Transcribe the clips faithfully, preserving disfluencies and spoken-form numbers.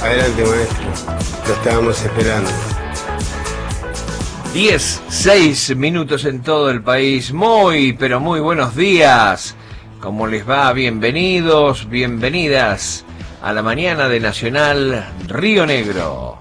Adelante, maestro. Lo estábamos esperando. diez, seis minutos en todo el país. Muy, pero muy buenos días. ¿Cómo les va? Bienvenidos, bienvenidas a la mañana de Nacional Río Negro.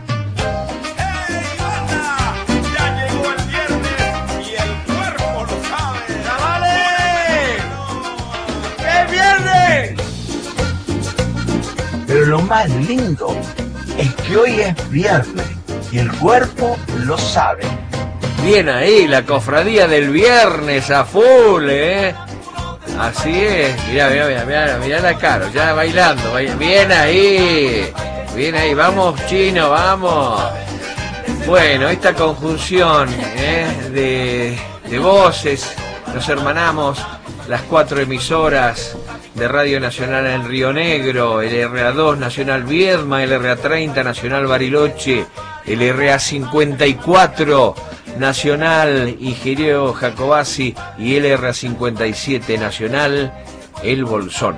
Pero lo más lindo es que hoy es viernes y el cuerpo lo sabe. Bien ahí, la cofradía del viernes a full, ¿eh? Así es. Mirá, mirá, mirá, mirá, mirá la Caro, ya bailando. Bien ahí, bien ahí. Vamos, Chino, vamos. Bueno, esta conjunción ¿eh? de, de voces, nos hermanamos las cuatro emisoras de Radio Nacional en Río Negro, el R A dos Nacional Viedma, el R A treinta Nacional Bariloche, el R A cincuenta y cuatro Nacional Ingeniero Jacobasi y el R A cincuenta y siete Nacional El Bolsón.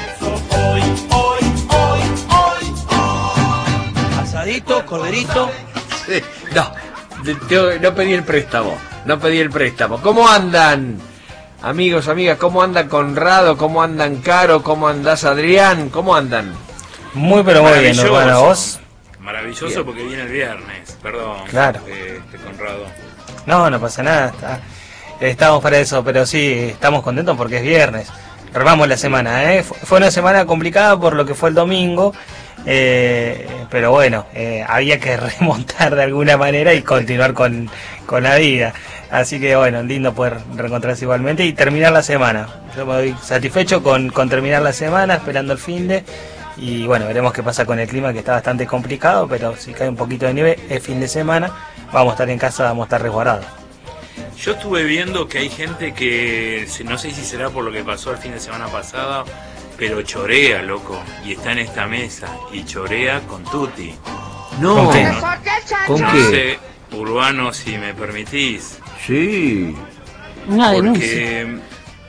Asadito, corderito. Sí, no, te, no pedí el préstamo, no pedí el préstamo. ¿Cómo andan? Amigos, amigas, ¿cómo andan Conrado? ¿Cómo andan Caro? ¿Cómo andás Adrián? ¿Cómo andan? Muy pero muy bien, hermano, ¿vos? Maravilloso Bien. Porque viene el viernes, perdón. Claro. Este, Conrado. No, no pasa nada, está, estamos para eso, pero sí, estamos contentos porque es viernes. Remamos la semana, ¿eh? Fue una semana complicada por lo que fue el domingo, eh, pero bueno, eh, había que remontar de alguna manera y continuar con, con la vida. Así que bueno, lindo poder reencontrarse igualmente y terminar la semana. Yo me doy satisfecho con, con terminar la semana, esperando el finde. Y bueno, veremos qué pasa con el clima, que está bastante complicado, pero si cae un poquito de nieve, es fin de semana, vamos a estar en casa, vamos a estar resguardados. Yo estuve viendo que hay gente que, no sé si será por lo que pasó el fin de semana pasado, pero chorea, loco, y está en esta mesa, y chorea con Tuti. No, ¿Con qué? ¿Con No qué? sé, Urbano, si me permitís. Sí. Una denuncia. Porque...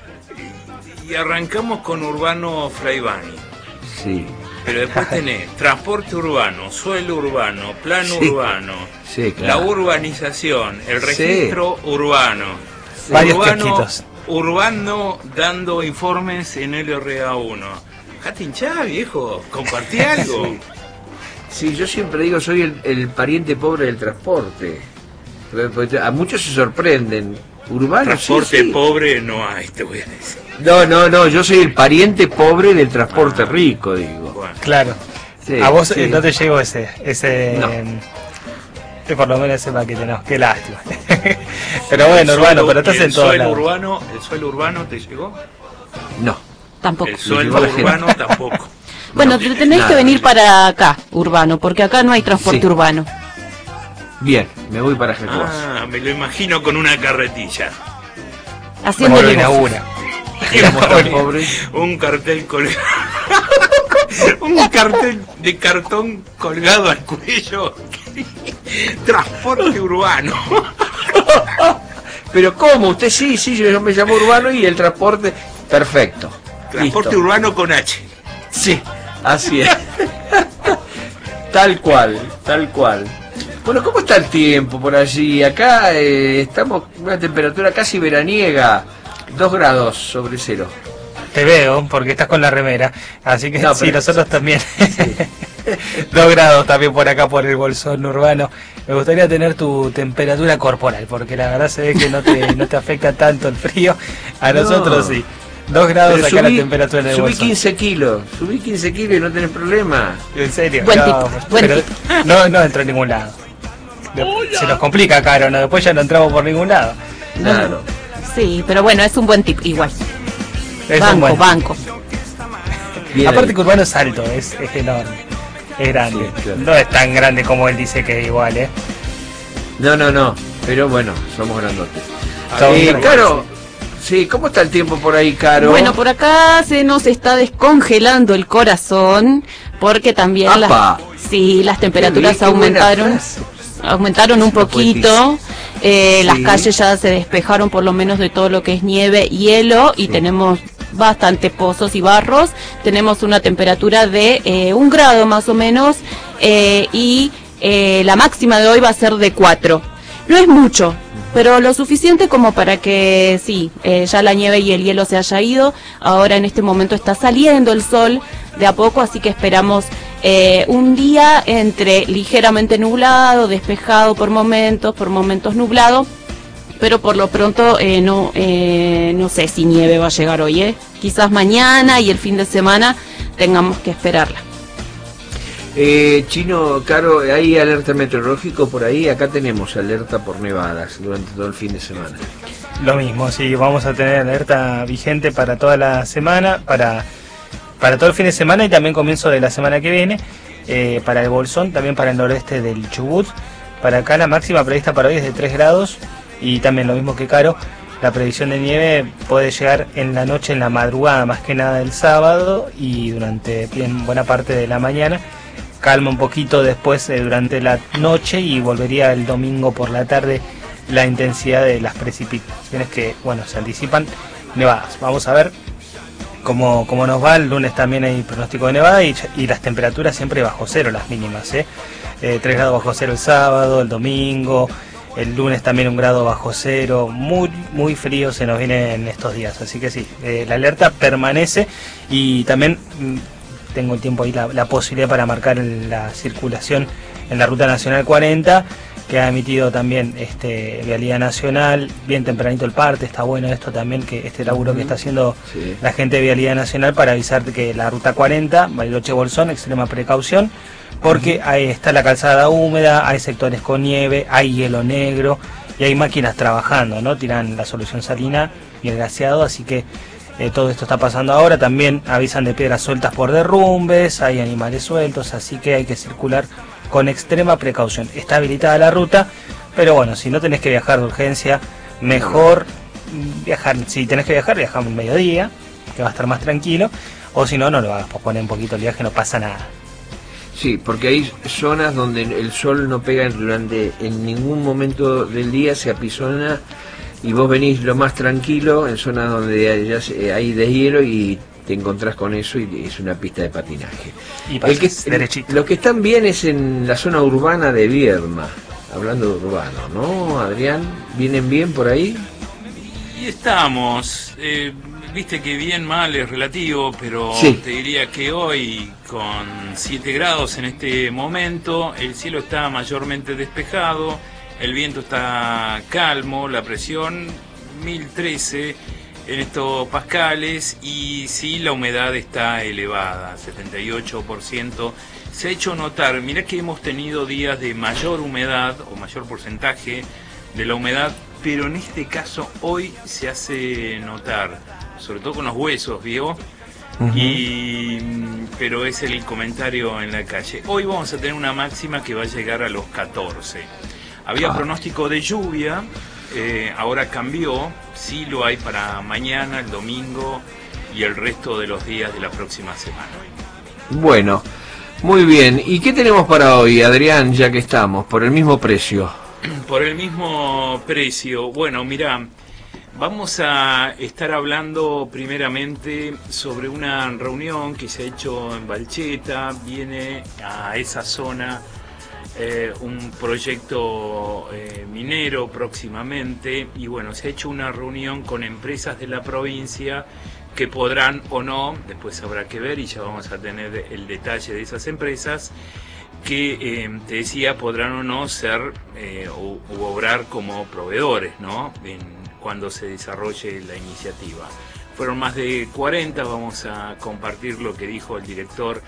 Y arrancamos con Urbano Fraibani. Sí. Pero después tenés transporte urbano, suelo urbano, plano Sí. urbano, Sí, claro. la urbanización, el registro sí. urbano, Varios urbano, casquitos. Urbano dando informes en el R A uno. Dejate hinchar, viejo, compartí algo. Sí. Sí, yo siempre digo, soy el, el pariente pobre del transporte. A muchos se sorprenden. Urbano, Transporte sí, sí. pobre no hay, te voy a decir. No, no, no, yo soy el pariente pobre del transporte rico, digo. Bueno. Claro. Sí, A vos sí. eh, no te llegó ese, ese, No. eh, por lo menos ese paquete, no, qué lástima. Pero bueno, El urbano, suelo- pero estás y el en todo suelo lado. urbano, ¿El suelo urbano te llegó? No. Tampoco. El suelo llegó la gente. urbano tampoco. Bueno, No, te tenés nada. que venir para acá, urbano, porque acá no hay transporte Sí. urbano. Bien, me voy para Jacobasi. Ah, me lo imagino con una carretilla. Haciendo Como lo negocio. inaugura. Transporte pobre. Un cartel colgado. Un cartel de cartón colgado al cuello. Transporte urbano. Pero ¿cómo? Usted sí, sí, yo me llamo Urbano y el transporte... Perfecto. Transporte Listo. urbano con H. Sí, así es. Tal cual, tal cual. Bueno, ¿cómo está el tiempo por allí? Acá eh, estamos con una temperatura casi veraniega, dos grados sobre cero. Te veo, porque estás con la remera. Así que No, sí, pero- nosotros también. Dos grados también por acá, por el bolsón urbano. Me gustaría tener tu temperatura corporal, porque la verdad se ve que no te, no te afecta tanto el frío. A No. nosotros sí. Dos grados Pero acá subí, la temperatura del subí bolsón. quince kilos, subí quince kilos y no tenés problema. ¿En serio? Buen no, tip, buen pero tip. no, no entro en ningún lado. De- se nos complica, Caro, ¿no? Después ya no entramos por ningún lado. Claro. Sí, pero bueno, es un buen tip igual. Es un banco, buen- banco. Bien Aparte ahí. que Urbano es alto, es, es enorme. Es grande. Sí, claro. No es tan grande como él dice que es igual, ¿eh? No, no, no, pero bueno, somos grandotes. Somos Eh, grandotes. Caro, sí, ¿cómo está el tiempo por ahí, Caro? Bueno, por acá se nos está descongelando el corazón porque también las, ¡Apa! sí, las temperaturas Qué buena aumentaron, frase. aumentaron un Es una poquito. Eh, Sí. Las calles ya se despejaron por lo menos de todo lo que es nieve, hielo y Sí. tenemos bastante pozos y barros. Tenemos una temperatura de eh, un grado más o menos eh, y eh, la máxima de hoy va a ser de cuatro. No es mucho, pero lo suficiente como para que sí, eh, ya la nieve y el hielo se haya ido. Ahora en este momento está saliendo el sol de a poco, así que esperamos eh, un día entre ligeramente nublado, despejado por momentos, por momentos nublado, pero por lo pronto eh, no eh, no sé si nieve va a llegar hoy, ¿eh? Quizás mañana y el fin de semana tengamos que esperarla. Eh, Chino, Caro, ¿hay alerta meteorológico por ahí? Acá tenemos alerta por nevadas durante todo el fin de semana. Lo mismo, sí, vamos a tener alerta vigente para toda la semana, para, para todo el fin de semana y también comienzo de la semana que viene, eh, para el Bolsón, también para el noroeste del Chubut. Para acá la máxima prevista para hoy es de tres grados y también lo mismo que Caro, la previsión de nieve puede llegar en la noche, en la madrugada, más que nada el sábado y durante bien buena parte de la mañana. Calma un poquito después eh, durante la noche y volvería el domingo por la tarde la intensidad de las precipitaciones que, bueno, se anticipan nevadas. Vamos a ver cómo, cómo nos va. El lunes también hay pronóstico de nevada y, y las temperaturas siempre bajo cero, las mínimas, ¿eh? Eh, tres grados bajo cero el sábado, el domingo, el lunes también un grado bajo cero. Muy, muy frío se nos viene en estos días. Así que sí, eh, la alerta permanece y también... Mm, tengo el tiempo ahí, la, la posibilidad para marcar el, la circulación en la Ruta Nacional cuarenta, que ha emitido también este Vialidad Nacional, bien tempranito el parte, está bueno esto también, que este laburo que está haciendo sí. la gente de Vialidad Nacional para avisar que la Ruta cuarenta, Bariloche-Bolsón, extrema precaución, porque uh-huh. ahí está la calzada húmeda, hay sectores con nieve, hay hielo negro y hay máquinas trabajando, ¿no? Tiran la solución salina y el gaseado, así que Eh, todo esto está pasando ahora. También avisan de piedras sueltas por derrumbes, hay animales sueltos, así que hay que circular con extrema precaución. Está habilitada la ruta, pero bueno, si no tenés que viajar de urgencia, mejor viajar. Si tenés que viajar, viajamos el mediodía, que va a estar más tranquilo, o si no, no lo hagas, posponer un poquito el viaje, no pasa nada. Sí, porque hay zonas donde el sol no pega durante en ningún momento del día, se apisona. Y vos venís lo más tranquilo en zonas donde hay, hay deshielo y te encontrás con eso y es una pista de patinaje. Y el que, derechito. Lo que están bien es en la zona urbana de Viedma, hablando de urbano, ¿no, Adrián? ¿Vienen bien por ahí? Y estamos, eh, viste que bien mal es relativo, pero sí. te diría que hoy con siete grados en este momento, el cielo está mayormente despejado. El viento está calmo, la presión mil trece en estos pascales y sí, la humedad está elevada, setenta y ocho por ciento. Se ha hecho notar, mirá que hemos tenido días de mayor humedad o mayor porcentaje de la humedad, pero en este caso hoy se hace notar, sobre todo con los huesos, ¿vio? Uh-huh. Y, pero es el comentario en la calle. Hoy vamos a tener una máxima que va a llegar a los catorce. Había ah. pronóstico de lluvia, eh, ahora cambió, sí lo hay para mañana, el domingo y el resto de los días de la próxima semana. Bueno, muy bien. ¿Y qué tenemos para hoy, Adrián, ya que estamos? ¿Por el mismo precio? Por el mismo precio. Bueno, mirá, vamos a estar hablando primeramente sobre una reunión que se ha hecho en Balcheta, viene a esa zona. Eh, un proyecto eh, minero próximamente y bueno, se ha hecho una reunión con empresas de la provincia que podrán o no, después habrá que ver y ya vamos a tener el detalle de esas empresas que eh, te decía podrán o no ser eh, o, u obrar como proveedores, ¿no? En, cuando se desarrolle la iniciativa. Fueron más de cuarenta, vamos a compartir lo que dijo el director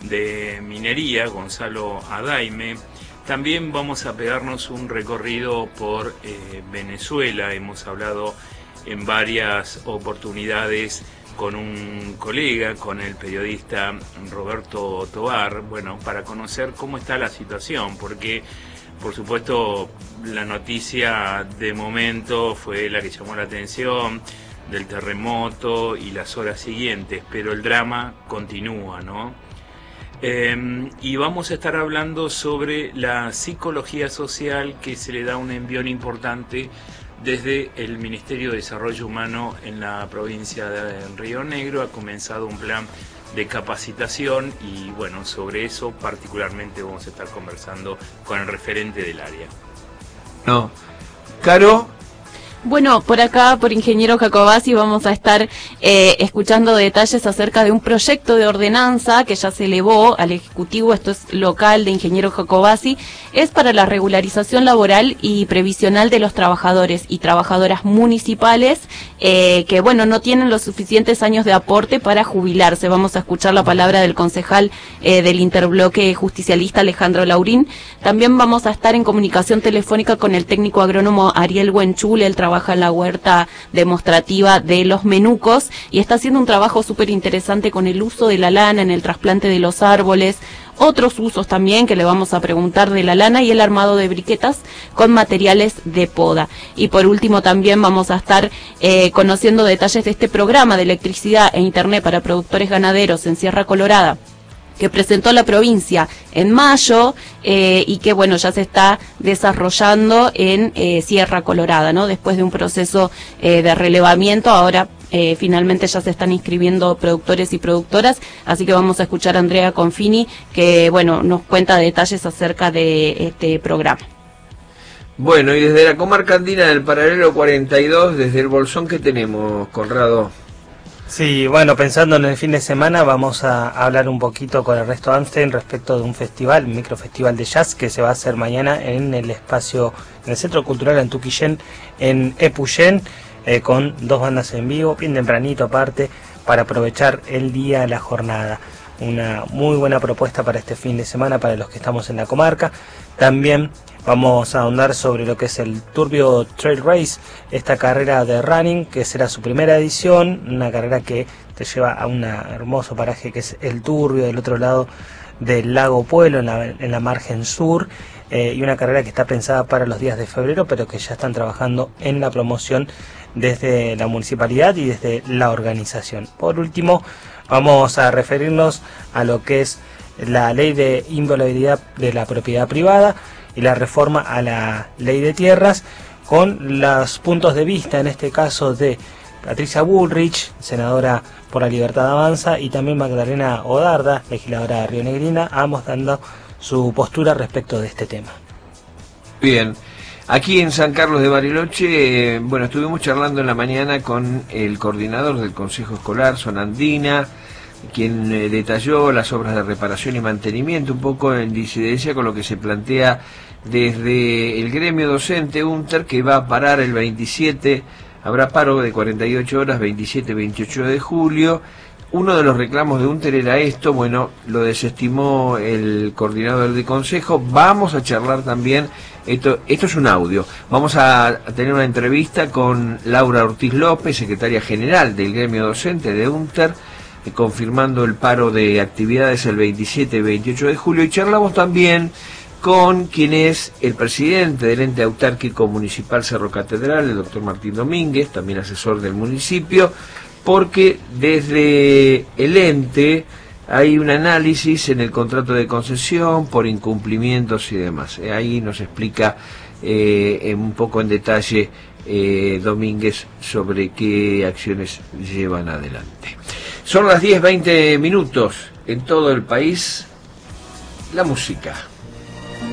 de minería, Gonzalo Adaime. También vamos a pegarnos un recorrido por eh, Venezuela. Hemos hablado en varias oportunidades con un colega, con el periodista Roberto Tobar, bueno, para conocer cómo está la situación, porque por supuesto la noticia de momento fue la que llamó la atención del terremoto y las horas siguientes, pero el drama continúa, ¿no? Eh, y vamos a estar hablando sobre la psicología social, que se le da un envión importante desde el Ministerio de Desarrollo Humano en la provincia de Río Negro ha comenzado un plan de capacitación y bueno, sobre eso particularmente vamos a estar conversando con el referente del área. No. Caro. Bueno, por acá, por Ingeniero Jacobasi, vamos a estar eh, escuchando detalles acerca de un proyecto de ordenanza que ya se elevó al Ejecutivo, esto es local de Ingeniero Jacobasi, es para la regularización laboral y previsional de los trabajadores y trabajadoras municipales eh, que, bueno, no tienen los suficientes años de aporte para jubilarse. Vamos a escuchar la palabra del concejal eh, del Interbloque justicialista Alejandro Laurín. También vamos a estar en comunicación telefónica con el técnico agrónomo Ariel Buenchule, el trabajador trabaja en la huerta demostrativa de los Menucos y está haciendo un trabajo súper interesante con el uso de la lana en el trasplante de los árboles, otros usos también que le vamos a preguntar de la lana y el armado de briquetas con materiales de poda. Y por último también vamos a estar eh, conociendo detalles de este programa de electricidad e internet para productores ganaderos en Sierra Colorada, que presentó la provincia en mayo eh, y que bueno ya se está desarrollando en eh, Sierra Colorada, ¿no? Después de un proceso eh, de relevamiento, ahora eh, finalmente ya se están inscribiendo productores y productoras, así que vamos a escuchar a Andrea Confini que bueno nos cuenta detalles acerca de este programa. Bueno, y desde la comarca andina del paralelo cuarenta y dos, desde el Bolsón, ¿qué tenemos, Conrado? Sí, bueno, pensando en el fin de semana, vamos a hablar un poquito con el resto de Amstein respecto de un festival, un microfestival de jazz que se va a hacer mañana en el espacio, en el Centro Cultural Antuquillén, en Epuyén, eh, con dos bandas en vivo, bien tempranito aparte, para aprovechar el día, la jornada. Una muy buena propuesta para este fin de semana para los que estamos en la comarca. También vamos a ahondar sobre lo que es el Turbio Trail Race, esta carrera de running que será su primera edición, una carrera que te lleva a un hermoso paraje que es el Turbio, del otro lado del lago Pueblo, en la, en la margen sur, eh, y una carrera que está pensada para los días de febrero, pero que ya están trabajando en la promoción desde la municipalidad y desde la organización. Por último, vamos a referirnos a lo que es la ley de inviolabilidad de la propiedad privada y la reforma a la ley de tierras, con los puntos de vista, en este caso, de Patricia Bullrich, senadora por la Libertad Avanza, y también Magdalena Odarda, legisladora de Río Negrina, ambos dando su postura respecto de este tema. Bien, aquí en San Carlos de Bariloche, eh, bueno, estuvimos charlando en la mañana con el coordinador del Consejo Escolar, Zona Andina, quien eh, detalló las obras de reparación y mantenimiento, un poco en disidencia con lo que se plantea desde el gremio docente UNTER, que va a parar el veintisiete, habrá paro de cuarenta y ocho horas, veintisiete y veintiocho de julio. Uno de los reclamos de UNTER era esto, bueno, lo desestimó el coordinador del consejo. Vamos a charlar también, esto, esto es un audio, vamos a tener una entrevista con Laura Ortiz López, secretaria general del gremio docente de UNTER, confirmando el paro de actividades el veintisiete y veintiocho de julio, y charlamos también con quien es el presidente del ente autárquico municipal Cerro Catedral, el doctor Martín Domínguez, también asesor del municipio, porque desde el ente hay un análisis en el contrato de concesión por incumplimientos y demás. Ahí nos explica eh, un poco en detalle eh, Domínguez sobre qué acciones llevan adelante. Son las diez veinte minutos en todo el país. La música.